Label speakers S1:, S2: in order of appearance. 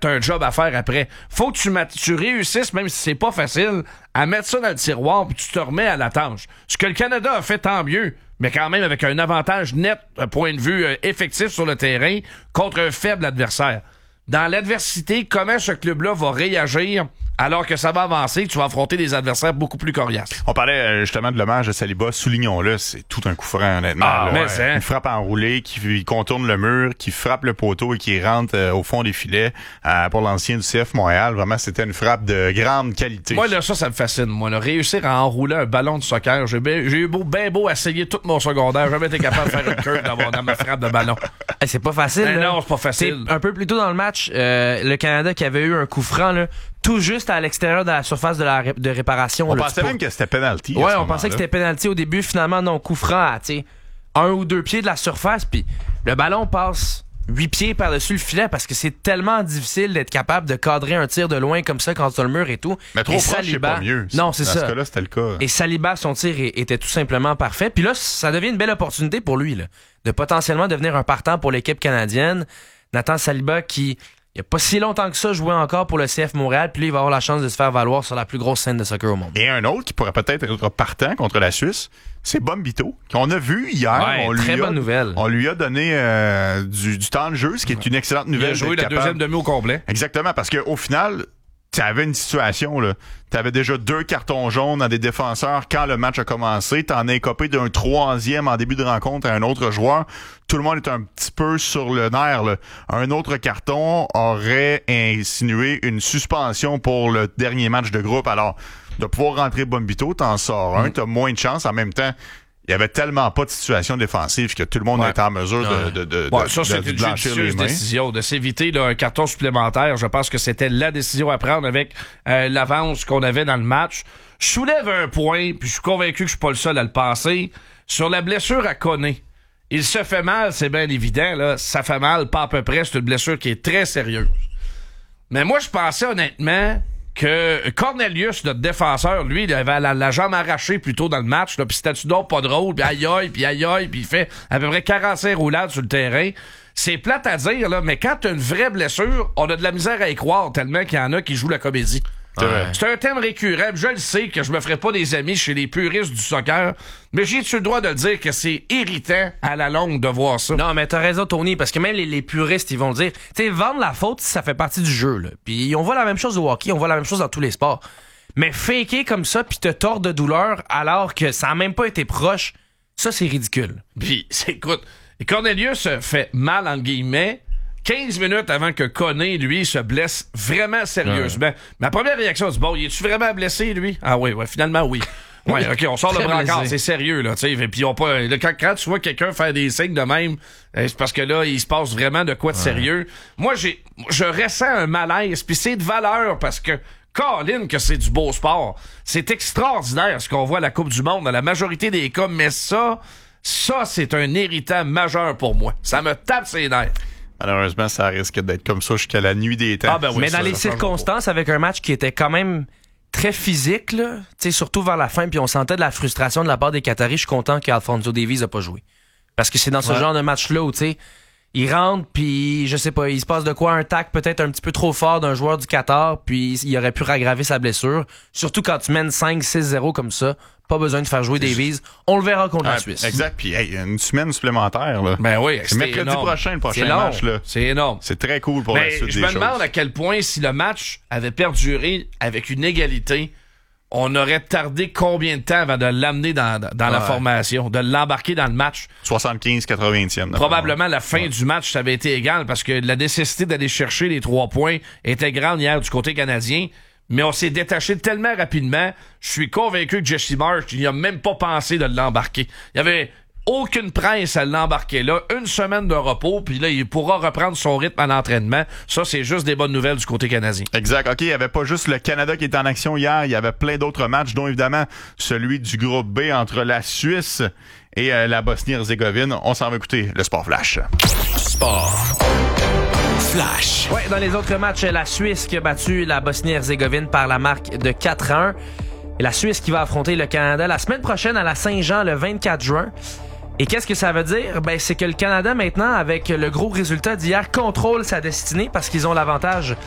S1: t'as un job à faire après. Faut que tu réussisses, même si c'est pas facile, à mettre ça dans le tiroir puis tu te remets à la tâche. Ce que le Canada a fait, tant mieux, mais quand même avec un avantage net, un point de vue effectif sur le terrain contre un faible adversaire. Dans l'adversité, comment ce club-là va réagir alors que ça va avancer, tu vas affronter des adversaires beaucoup plus coriaces.
S2: On parlait justement de l'hommage de Saliba. Soulignons-le, c'est tout un coup franc, honnêtement. Une frappe enroulée qui contourne le mur, qui frappe le poteau et qui rentre au fond des filets. Pour l'ancien du CF Montréal, vraiment, c'était une frappe de grande qualité.
S1: Moi, là, ça me fascine. Moi, là, réussir à enrouler un ballon de soccer, j'ai eu bien beau essayer tout mon secondaire. J'ai jamais été capable de faire une curve dans ma frappe de ballon.
S3: C'est pas facile.
S1: Non, c'est pas facile.
S3: Un peu plus tôt dans le match, le Canada qui avait eu un coup franc, là, tout juste à l'extérieur de la surface de réparation.
S2: On pensait même que c'était penalty.
S3: Ouais, on pensait que c'était penalty au début. Finalement, non, coup franc à 1 ou 2 pieds de la surface. Puis le ballon passe 8 pieds par-dessus le filet parce que c'est tellement difficile d'être capable de cadrer un tir de loin comme ça quand tu as le mur et tout.
S2: Mais trop proche, c'est pas mieux.
S3: Non, c'est ça.
S2: Dans ce cas-là, c'était le cas.
S3: Et Saliba, son tir était tout simplement parfait. Puis là, ça devient une belle opportunité pour lui, là, de potentiellement devenir un partant pour l'équipe canadienne. Nathan Saliba qui... Il n'y a pas si longtemps que ça jouait encore pour le CF Montréal, puis là, il va avoir la chance de se faire valoir sur la plus grosse scène de soccer au monde.
S2: Et un autre qui pourrait peut-être être partant contre la Suisse, c'est Bombito, qu'on a vu hier.
S3: Ouais, bonne nouvelle.
S2: On lui a donné du temps de jeu, ce qui est une excellente nouvelle.
S1: Il a joué la deuxième demi au complet.
S2: Exactement, parce qu'au final, tu avais une situation, là. Tu avais déjà 2 cartons jaunes à des défenseurs quand le match a commencé. Tu en as écopé d'un 3e en début de rencontre à un autre joueur. Tout le monde est un petit peu sur le nerf, là. Un autre carton aurait insinué une suspension pour le dernier match de groupe. Alors, de pouvoir rentrer Bombito, t'en sors un, t'as moins de chance. En même temps, il y avait tellement pas de situation défensive que tout le monde était en mesure de
S1: ça, c'était une judicieuse décision de s'éviter là, un carton supplémentaire. Je pense que c'était la décision à prendre avec l'avance qu'on avait dans le match. Je soulève un point, puis je suis convaincu que je suis pas le seul à le penser, sur la blessure à Koné. Il se fait mal, c'est bien évident, là. Ça fait mal, pas à peu près. C'est une blessure qui est très sérieuse. Mais moi, je pensais honnêtement que Cornelius, notre défenseur, lui, il avait la jambe arrachée plus tôt dans le match, là, pis c'était-tu donc pas drôle, pis aïe, puis il fait à peu près 45 roulades sur le terrain. C'est plate à dire, là, mais quand t'as une vraie blessure, on a de la misère à y croire tellement qu'il y en a qui jouent la comédie. C'est un thème récurrent. Je le sais que je me ferai pas des amis chez les puristes du soccer, mais j'ai-tu le droit de le dire que c'est irritant à la longue de voir ça?
S3: Non, mais t'as raison, Tony, parce que même les puristes, ils vont le dire. Tu sais, vendre la faute, ça fait partie du jeu, là. Puis on voit la même chose au hockey, on voit la même chose dans tous les sports. Mais faker comme ça, puis te tordre de douleur alors que ça a même pas été proche, ça, c'est ridicule.
S1: Puis, écoute, Cornelius fait mal, entre guillemets, 15 minutes avant que Koné, lui, se blesse vraiment sérieusement. Ma première réaction, c'est bon, il est-tu vraiment blessé, lui? Ah oui, finalement, oui. Ouais, OK, on sort le brancard, c'est sérieux, là, tu sais. Puis quand tu vois quelqu'un faire des signes de même, c'est parce que là, il se passe vraiment de quoi de sérieux. Moi, je ressens un malaise, puis c'est de valeur parce que Colin, que c'est du beau sport. C'est extraordinaire ce qu'on voit à la Coupe du Monde dans la majorité des cas, mais ça, c'est un irritant majeur pour moi. Ça me tape ses nerfs.
S2: Malheureusement, ça risque d'être comme ça jusqu'à la nuit des temps.
S1: Ah ben oui,
S3: mais dans les circonstances, avec un match qui était quand même très physique, là, surtout vers la fin, puis on sentait de la frustration de la part des Qataris, je suis content qu'Alphonso Davies a pas joué. Parce que c'est dans ce genre de match-là où, tu sais, il rentre, puis je sais pas, il se passe de quoi, un tac peut-être un petit peu trop fort d'un joueur du Qatar, puis il aurait pu aggraver sa blessure. Surtout quand tu mènes 5-6-0 comme ça, pas besoin de faire jouer Davies. On le verra contre la Suisse.
S2: Exact, puis une semaine supplémentaire, là.
S1: Ben oui,
S2: c'est mercredi prochain, le prochain match, là.
S1: C'est énorme.
S2: C'est très cool pour la suite des choses.
S1: Je me demande à quel point, si le match avait perduré avec une égalité, on aurait tardé combien de temps avant de l'amener dans la formation, de l'embarquer dans le match.
S2: 75-80e.
S1: Probablement la fin du match, ça avait été égal parce que la nécessité d'aller chercher les 3 points était grande hier du côté canadien. Mais on s'est détaché tellement rapidement, je suis convaincu que Jesse Marsh, il n'a même pas pensé de l'embarquer. Il y avait aucune presse à l'embarquer là. 1 semaine de repos, puis là, il pourra reprendre son rythme à l'entraînement. Ça, c'est juste des bonnes nouvelles du côté canadien.
S2: Exact. OK, il n'y avait pas juste le Canada qui était en action hier, il y avait plein d'autres matchs, dont évidemment celui du groupe B entre la Suisse et la Bosnie-Herzégovine. On s'en va écouter le Sport Flash.
S4: Sport Flash.
S3: Ouais, dans les autres matchs, la Suisse qui a battu la Bosnie-Herzégovine par la marque de 4-1. Et la Suisse qui va affronter le Canada la semaine prochaine à la Saint-Jean le 24 juin. Et qu'est-ce que ça veut dire? Ben, c'est que le Canada, maintenant, avec le gros résultat d'hier, contrôle sa destinée parce qu'ils ont l'avantage